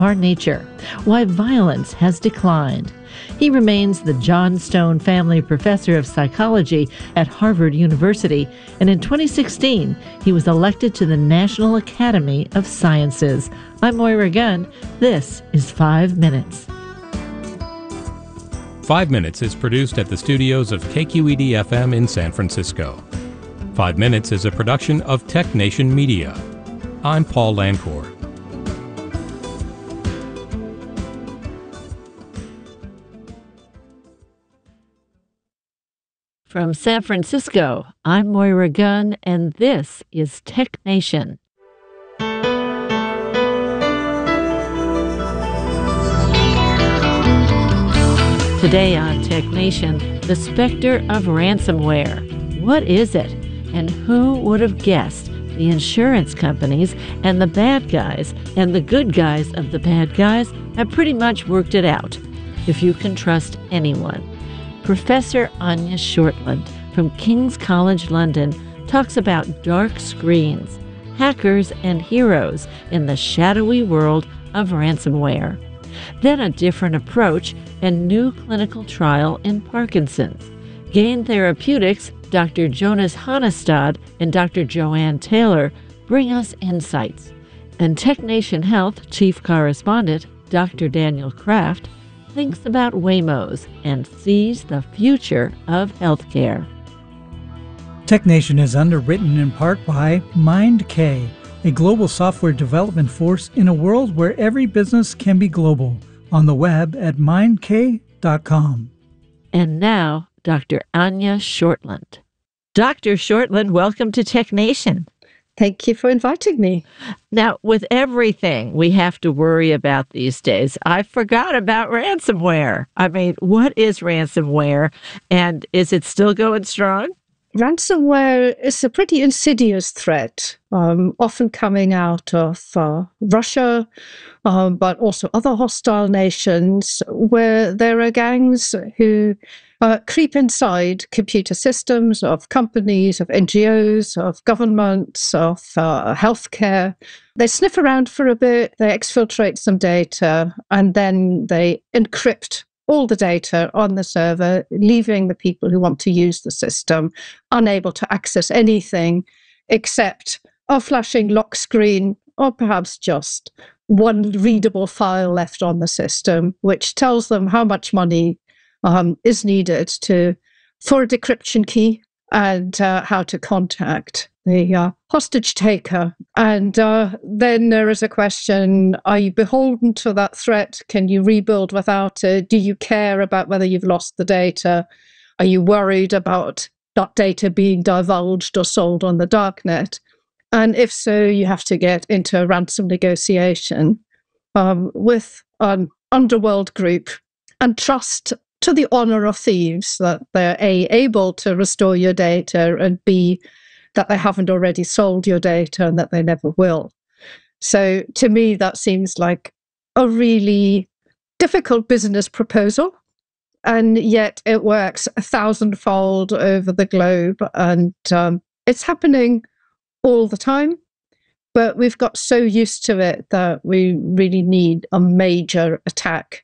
our nature, why violence has declined. He remains the John Stone Family Professor of Psychology at Harvard University, and in 2016, he was elected to the National Academy of Sciences. I'm Moira Gunn. This is 5 Minutes. 5 Minutes is produced at the studios of KQED-FM in San Francisco. 5 Minutes is a production of Tech Nation Media. I'm Paul Lancourt. From San Francisco, I'm Moira Gunn, and this is Tech Nation. Today on Tech Nation, the specter of ransomware. What is it? And who would have guessed the insurance companies and the bad guys and the good guys of the bad guys have pretty much worked it out, if you can trust anyone. Professor Anya Shortland from King's College London talks about dark screens, hackers and heroes in the shadowy world of ransomware. Then a different approach and new clinical trial in Parkinson's. Gain Therapeutics, Dr. Jonas Hannestad and Dr. Joanne Taylor bring us insights. And Tech Nation Health Chief Correspondent, Dr. Daniel Kraft, thinks about Waymos and sees the future of healthcare. Tech Nation is underwritten in part by MindK, a global software development force in a world where every business can be global. On the web at mindk.com. And now, Dr. Anya Shortland. Dr. Shortland, welcome to Tech Nation. Thank you for inviting me. Now, with everything we have to worry about these days, I forgot about ransomware. I mean, what is ransomware, and is it still going strong? Ransomware is a pretty insidious threat, often coming out of Russia, but also other hostile nations, where there are gangs who creep inside computer systems of companies, of NGOs, of governments, of healthcare. They sniff around for a bit, they exfiltrate some data, and then they encrypt all the data on the server, leaving the people who want to use the system unable to access anything except a flashing lock screen or perhaps just one readable file left on the system, which tells them how much money is needed for a decryption key and how to contact the hostage taker. And then there is a question, are you beholden to that threat? Can you rebuild without it? Do you care about whether you've lost the data? Are you worried about that data being divulged or sold on the darknet? And if so, you have to get into a ransom negotiation with an underworld group and trust to the honor of thieves that they're A, able to restore your data, and B, that they haven't already sold your data and that they never will. So to me, that seems like a really difficult business proposal, and yet it works 1,000-fold over the globe, and it's happening all the time. But we've got so used to it that we really need a major attack,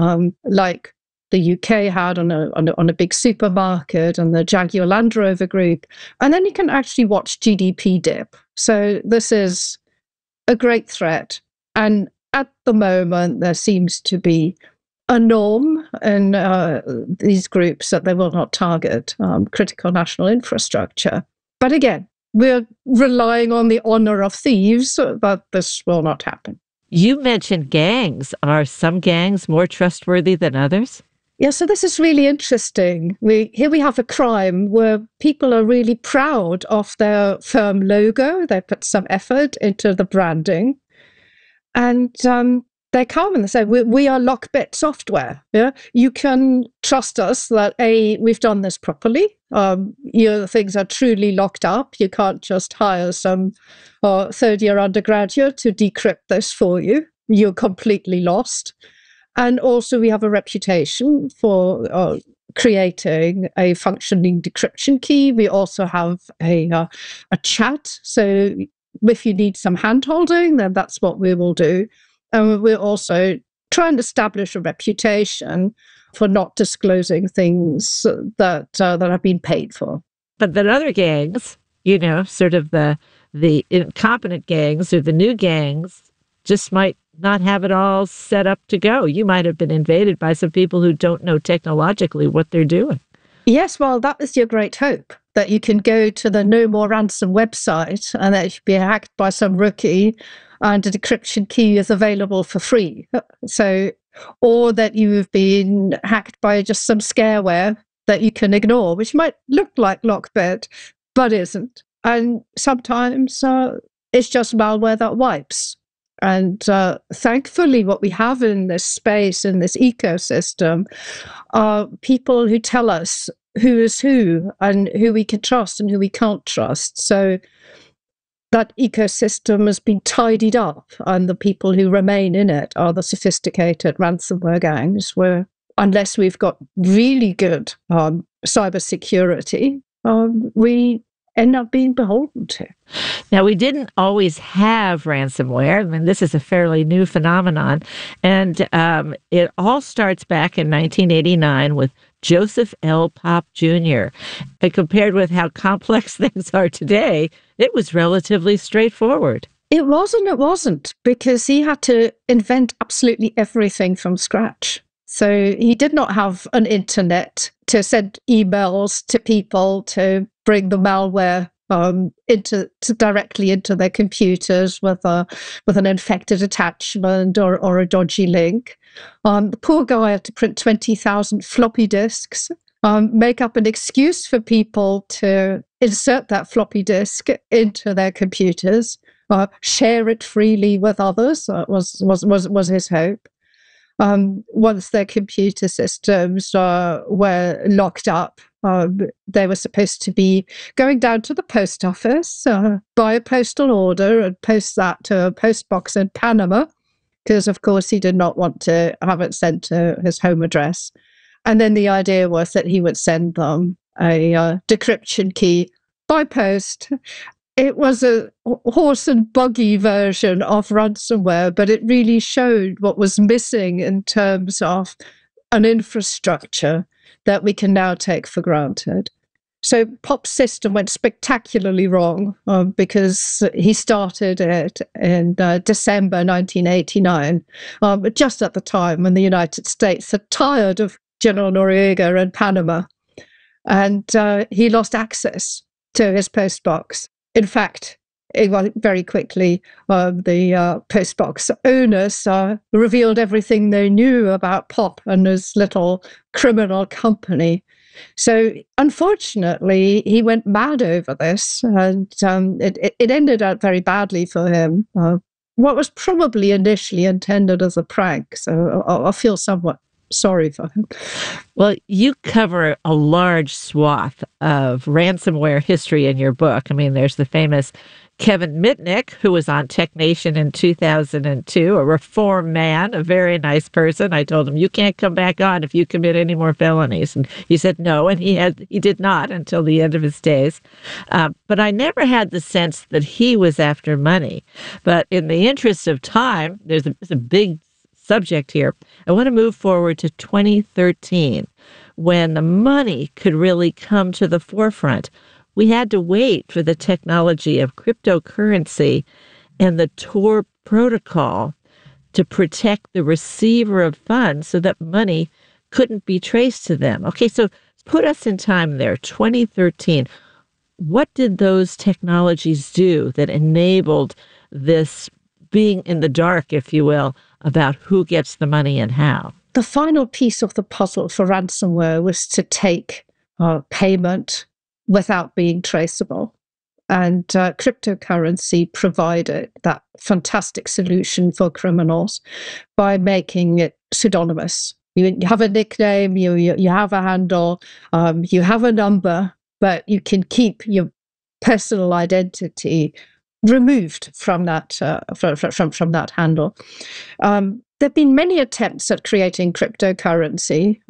like the UK had on a big supermarket and the Jaguar Land Rover group. And then you can actually watch GDP dip. So this is a great threat. And at the moment, there seems to be a norm in these groups that they will not target critical national infrastructure. But again, we're relying on the honor of thieves, but this will not happen. You mentioned gangs. Are some gangs more trustworthy than others? Yeah, so this is really interesting. Here we have a crime where people are really proud of their firm logo. They put some effort into the branding. And they come and they say, we are Lockbit software. Yeah? You can trust us that, A, we've done this properly. Your things are truly locked up. You can't just hire some third-year undergraduate to decrypt this for you. You're completely lost. And also we have a reputation for creating a functioning decryption key. We also have a chat. So if you need some hand-holding, then that's what we will do. And we're also trying to establish a reputation for not disclosing things that have been paid for. But then other gangs, sort of the incompetent gangs or the new gangs, just might not have it all set up to go. You might have been invaded by some people who don't know technologically what they're doing. Yes, well, that was your great hope, that you can go to the No More Ransom website and that you be hacked by some rookie and a decryption key is available for free. So, or that you've been hacked by just some scareware that you can ignore, which might look like Lockbit, but isn't. And sometimes it's just malware that wipes. And thankfully, what we have in this space, in this ecosystem, are people who tell us who is who and who we can trust and who we can't trust. So that ecosystem has been tidied up, and the people who remain in it are the sophisticated ransomware gangs, where unless we've got really good cybersecurity, we end up being beholden to. Now, we didn't always have ransomware. I mean, this is a fairly new phenomenon. And it all starts back in 1989 with Joseph L. Popp Jr. And compared with how complex things are today, it was relatively straightforward. It was and it wasn't, because he had to invent absolutely everything from scratch. So he did not have an internet to send emails to people to bring the malware directly into their computers with an infected attachment or a dodgy link. The poor guy had to print 20,000 floppy disks, make up an excuse for people to insert that floppy disk into their computers, share it freely with others. Was his hope. Once their computer systems were locked up, they were supposed to be going down to the post office, buy a postal order and post that to a post box in Panama, because of course he did not want to have it sent to his home address. And then the idea was that he would send them a decryption key by post. It was a horse and buggy version of ransomware, but it really showed what was missing in terms of an infrastructure that we can now take for granted. So Popp's system went spectacularly wrong because he started it in December 1989, just at the time when the United States had tired of General Noriega in Panama, and he lost access to his postbox. In fact, very quickly, the postbox owners revealed everything they knew about Popp and his little criminal company. So, unfortunately, he went mad over this, and it ended out very badly for him. What was probably initially intended as a prank, so I feel somewhat sorry for him. Well, you cover a large swath of ransomware history in your book. I mean, there's the famous Kevin Mitnick, who was on Tech Nation in 2002, a reform man, a very nice person. I told him, you can't come back on if you commit any more felonies. And he said no, and he did not until the end of his days. But I never had the sense that he was after money. But in the interest of time, there's a big subject here. I want to move forward to 2013, when the money could really come to the forefront. We had to wait for the technology of cryptocurrency and the Tor protocol to protect the receiver of funds so that money couldn't be traced to them. Okay, so put us in time there, 2013. What did those technologies do that enabled this being in the dark, if you will, about who gets the money and how? The final piece of the puzzle for ransomware was to take payment without being traceable. And cryptocurrency provided that fantastic solution for criminals by making it pseudonymous. You have a nickname, you have a handle, you have a number, but you can keep your personal identity removed from that from that handle. There have been many attempts at creating cryptocurrency.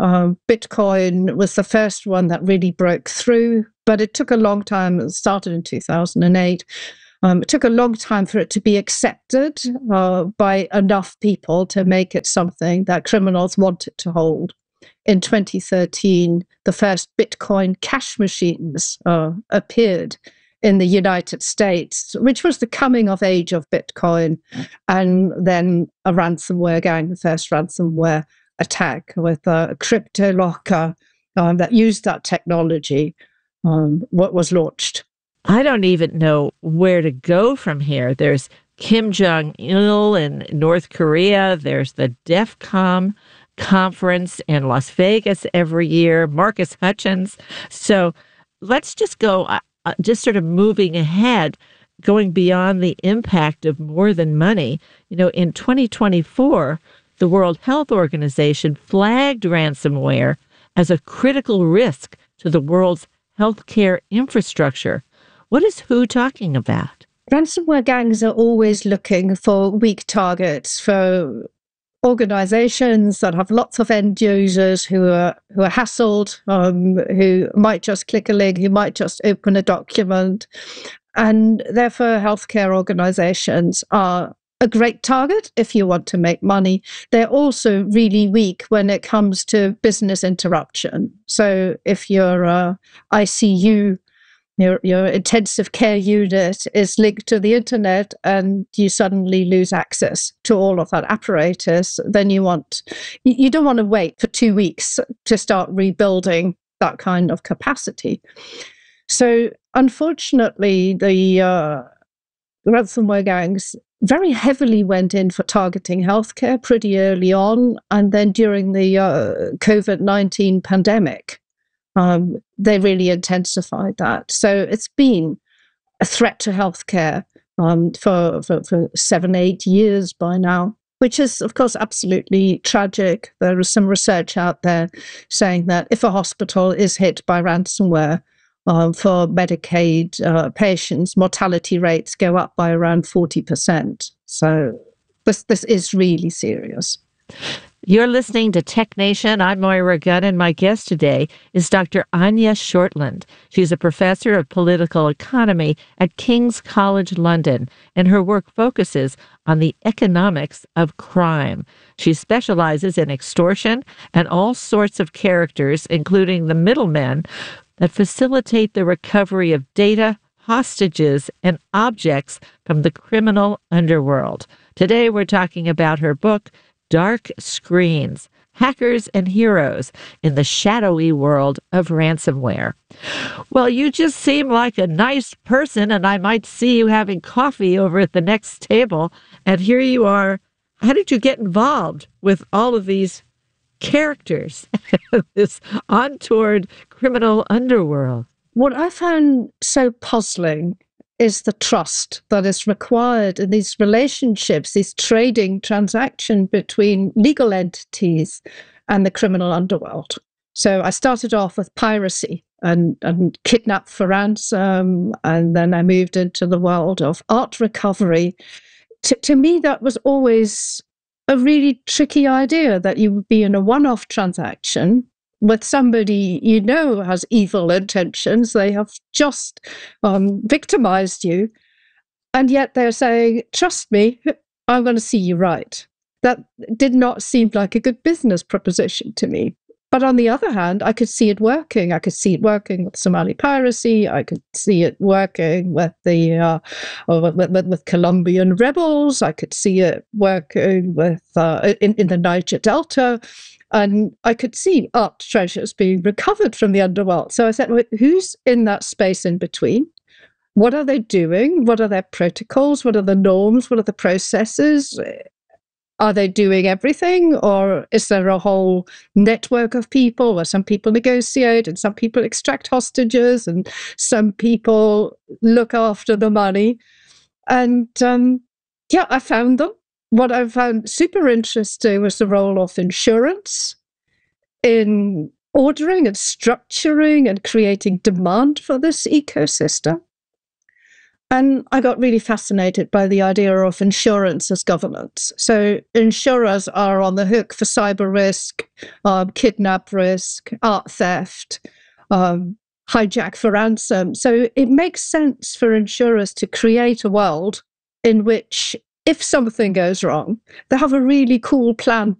Bitcoin was the first one that really broke through, but it took a long time. It started in 2008. It took a long time for it to be accepted by enough people to make it something that criminals wanted to hold. In 2013, the first Bitcoin cash machines appeared in the United States, which was the coming of age of Bitcoin. And then a ransomware gang, the first ransomware attack with a CryptoLocker that used that technology, what was launched. I don't even know where to go from here. There's Kim Jong-il in North Korea. There's the DEFCON conference in Las Vegas every year, Marcus Hutchins. So let's just go, just sort of moving ahead, going beyond the impact of more than money. In 2024, the World Health Organization flagged ransomware as a critical risk to the world's healthcare infrastructure. What is WHO talking about? Ransomware gangs are always looking for weak targets, for organizations that have lots of end users who are hassled, who might just click a link, who might just open a document. And therefore, healthcare organizations are a great target if you want to make money. They're also really weak when it comes to business interruption. So if your ICU, your intensive care unit is linked to the internet and you suddenly lose access to all of that apparatus, then you don't want to wait for 2 weeks to start rebuilding that kind of capacity. So unfortunately, the ransomware gangs very heavily went in for targeting healthcare pretty early on. And then during the COVID-19 pandemic, they really intensified that. So it's been a threat to healthcare for 7-8 years by now, which is, of course, absolutely tragic. There is some research out there saying that if a hospital is hit by ransomware, for Medicaid patients, mortality rates go up by around 40%. So this is really serious. You're listening to Tech Nation. I'm Moira Gunn, and my guest today is Dr. Anya Shortland. She's a professor of political economy at King's College London, and her work focuses on the economics of crime. She specializes in extortion and all sorts of characters, including the middlemen, that facilitate the recovery of data, hostages, and objects from the criminal underworld. Today, we're talking about her book, Dark Screens, Hackers and Heroes in the Shadowy World of Ransomware. Well, you just seem like a nice person, and I might see you having coffee over at the next table. And here you are. How did you get involved with all of these characters, this untoward criminal underworld? What I found so puzzling is the trust that is required in these relationships, these trading transactions between legal entities and the criminal underworld. So I started off with piracy and kidnap for ransom, and then I moved into the world of art recovery. To me, that was always a really tricky idea, that you would be in a one-off transaction with somebody has evil intentions. They have just victimized you, and yet they're saying, trust me, I'm going to see you right. That did not seem like a good business proposition to me. But on the other hand, I could see it working. I could see it working with Somali piracy. I could see it working with the with Colombian rebels. I could see it working with in the Niger Delta, and I could see art treasures being recovered from the underworld. So I said, well, who's in that space in between? What are they doing? What are their protocols? What are the norms? What are the processes? Are they doing everything, or is there a whole network of people where some people negotiate and some people extract hostages and some people look after the money? And I found them. What I found super interesting was the role of insurance in ordering and structuring and creating demand for this ecosystem. And I got really fascinated by the idea of insurance as governance. So insurers are on the hook for cyber risk, kidnap risk, art theft. hijacked for ransom. So it makes sense for insurers to create a world in which if something goes wrong, they have a really cool plan